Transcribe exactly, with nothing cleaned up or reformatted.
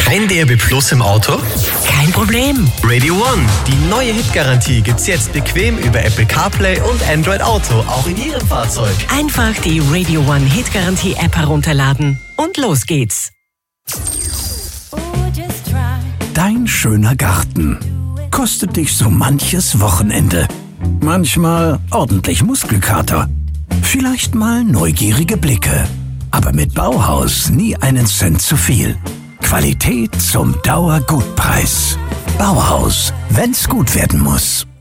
Kein D A B Plus im Auto? Kein Problem. Radio One, die neue Hitgarantie gibt's jetzt bequem über Apple CarPlay und Android Auto, auch in Ihrem Fahrzeug. Einfach die Radio One Hitgarantie App herunterladen und los geht's. Dein schöner Garten kostet dich so manches Wochenende. Manchmal ordentlich Muskelkater. Vielleicht mal neugierige Blicke. Aber mit Bauhaus nie einen Cent zu viel. Qualität zum Dauergutpreis. Bauhaus, wenn's gut werden muss.